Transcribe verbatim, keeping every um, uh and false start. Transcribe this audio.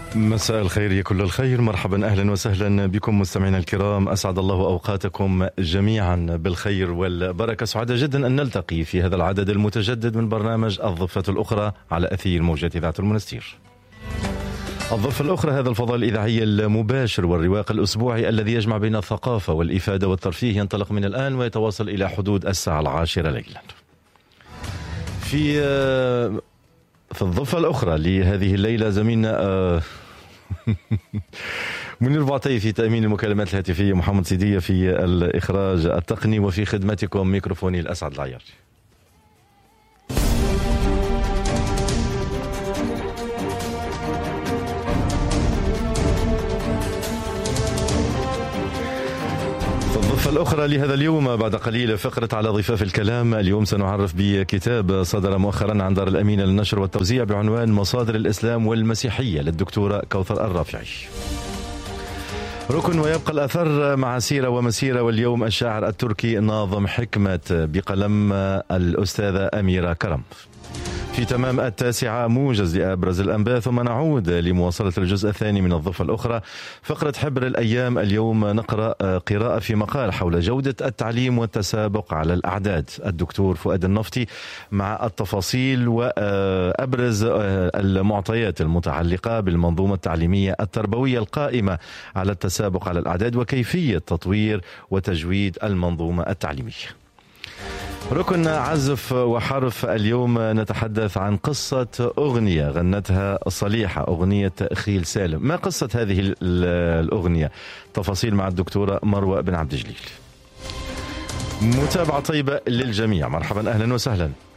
مساء الخير يا كل الخير، مرحبا أهلا وسهلا بكم مستمعينا الكرام، أسعد الله أوقاتكم جميعا بالخير والبركة. سعداء جدا أن نلتقي في هذا العدد المتجدد من برنامج الضفة الأخرى على أثير موجات إذاعة المنستير. الضفة الأخرى هذا الفضاء الإذاعي المباشر والرواق الأسبوعي الذي يجمع بين الثقافة والإفادة والترفيه ينطلق من الآن ويتواصل إلى حدود الساعة العاشرة ليلا. في في الضفة الأخرى لهذه الليلة زميلنا منير بعطي في تأمين المكالمات الهاتفية، محمد سيدية في الإخراج التقني، وفي خدمتكم ميكروفوني الأسعد العياري. الضفة الأخرى لهذا اليوم بعد قليل فقرة على ضفاف الكلام. اليوم سنعرف بكتاب صدر مؤخرا عن دار الأمينة للنشر والتوزيع بعنوان مصادر الإسلام والمسيحية للدكتورة كوثر الرافعي. ركن ويبقى الأثر مع سيرة ومسيرة، واليوم الشاعر التركي ناظم حكمة بقلم الأستاذة أميرة كرم. في تمام التاسعة موجز لأبرز الأنباء، ثم نعود لمواصلة الجزء الثاني من الضفة الأخرى. فقرة حبر الأيام، اليوم نقرأ قراءة في مقال حول جودة التعليم والتسابق على الأعداد، الدكتور فؤاد النفطي مع التفاصيل وأبرز المعطيات المتعلقة بالمنظومة التعليمية التربوية القائمة على التسابق على الأعداد وكيفية تطوير وتجويد المنظومة التعليمية. ركن عزف وحرف، اليوم نتحدث عن قصة أغنية غنتها صليحة، أغنية خيل سالم. ما قصة هذه الأغنية؟ تفاصيل مع الدكتورة مروة بن عبد الجليل. متابعة طيبة للجميع، مرحبا أهلا وسهلا.